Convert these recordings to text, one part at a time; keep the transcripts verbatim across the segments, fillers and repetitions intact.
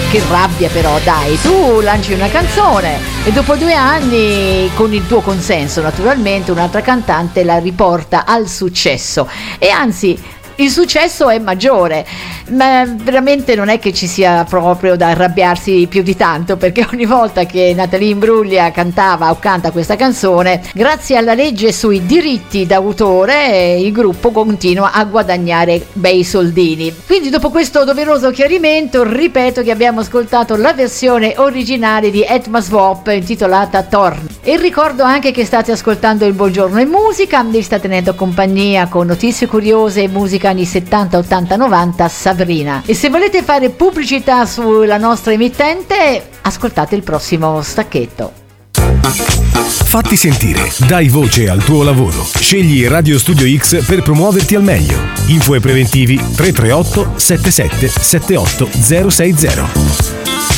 Che rabbia però, dai, tu lanci una canzone e dopo due anni, con il tuo consenso naturalmente, un'altra cantante la riporta al successo e anzi il successo è maggiore, ma veramente non è che ci sia proprio da arrabbiarsi più di tanto, perché ogni volta che Natalie Imbruglia cantava o canta questa canzone, grazie alla legge sui diritti d'autore il gruppo continua a guadagnare bei soldini. Quindi dopo questo doveroso chiarimento ripeto che abbiamo ascoltato la versione originale di Edma Swap intitolata Torn, e ricordo anche che state ascoltando il Buongiorno in Musica, vi sta tenendo compagnia con notizie curiose e musica anni settanta, ottanta, novanta Sabrina. E se volete fare pubblicità sulla nostra emittente, ascoltate il prossimo stacchetto. Fatti sentire, dai voce al tuo lavoro. Scegli Radio Studio X per promuoverti al meglio. Info e preventivi tre tre otto sette sette sette otto zero sei zero.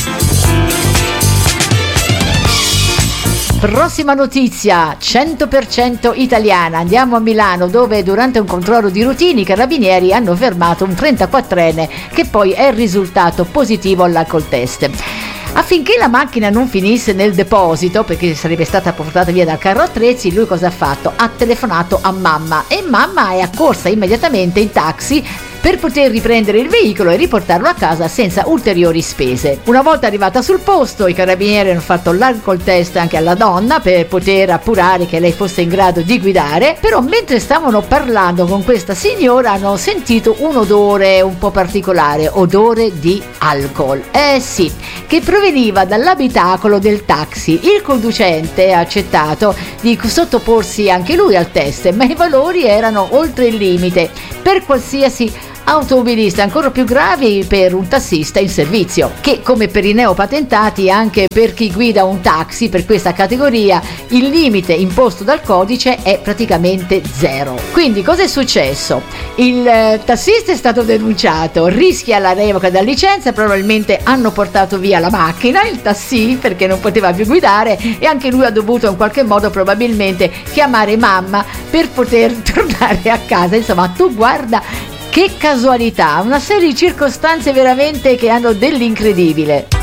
Prossima notizia, cento per cento italiana. Andiamo a Milano, dove durante un controllo di routine i carabinieri hanno fermato un trentaquattrenne che poi è risultato positivo all'alcol test. Affinché la macchina non finisse nel deposito, perché sarebbe stata portata via dal carro attrezzi, lui cosa ha fatto? Ha telefonato a mamma e mamma è accorsa immediatamente in taxi per poter riprendere il veicolo e riportarlo a casa senza ulteriori spese. Una volta arrivata sul posto, i carabinieri hanno fatto l'alcol test anche alla donna per poter appurare che lei fosse in grado di guidare, però mentre stavano parlando con questa signora hanno sentito un odore un po' particolare, odore di alcol. Eh sì, che proveniva dall'abitacolo del taxi. Il conducente ha accettato di sottoporsi anche lui al test, ma i valori erano oltre il limite per qualsiasi automobilista, ancora più gravi per un tassista in servizio, che come per i neopatentati anche per chi guida un taxi per questa categoria il limite imposto dal codice è praticamente zero. Quindi cosa è successo? Il eh, tassista è stato denunciato, rischia la revoca della licenza, probabilmente hanno portato via la macchina, il tassì, perché non poteva più guidare, e anche lui ha dovuto in qualche modo probabilmente chiamare mamma per poter tornare a casa. Insomma, tu guarda che casualità, una serie di circostanze veramente che hanno dell'incredibile.